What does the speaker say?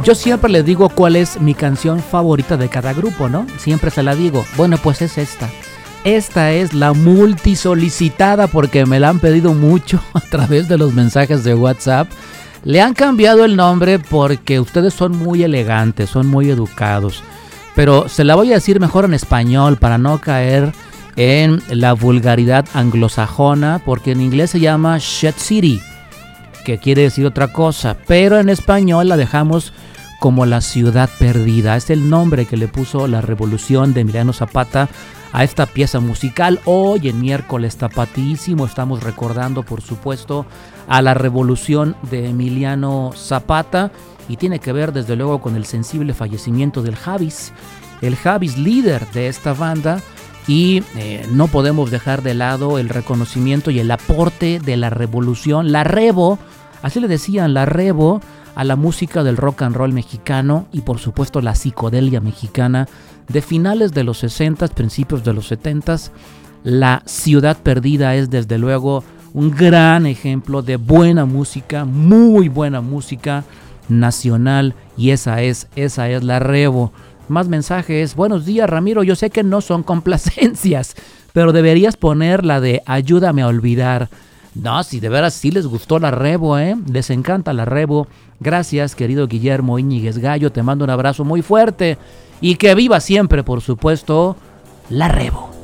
Yo siempre les digo cuál es mi canción favorita de cada grupo, ¿no? Siempre se la digo. Bueno, pues es esta. Esta es la multisolicitada porque me la han pedido mucho a través de los mensajes de WhatsApp. Le han cambiado el nombre porque ustedes son muy elegantes, son muy educados. Pero se la voy a decir mejor en español para no caer en la vulgaridad anglosajona, porque en inglés se llama Shed City, que quiere decir otra cosa, pero en español la dejamos como la ciudad perdida. Es el nombre que le puso la revolución de Emiliano Zapata a esta pieza musical. Hoy en miércoles tapatísimo estamos recordando, por supuesto, a la revolución de Emiliano Zapata, y tiene que ver desde luego con el sensible fallecimiento del Javis, el Javis líder de esta banda. Y no podemos dejar de lado el reconocimiento y el aporte de la revolución, la Revo, así le decían, la Revo, a la música del rock and roll mexicano y por supuesto la psicodelia mexicana de finales de los 60s, principios de los 70s. La Ciudad Perdida es desde luego un gran ejemplo de buena música, muy buena música nacional, y esa es la Revo. Más mensajes. Buenos días, Ramiro. Yo sé que no son complacencias, pero deberías poner la de Ayúdame a olvidar. No, si de veras sí les gustó la Revo, les encanta la Revo. Gracias, querido Guillermo Íñiguez Gallo. Te mando un abrazo muy fuerte y que viva siempre, por supuesto, la Revo.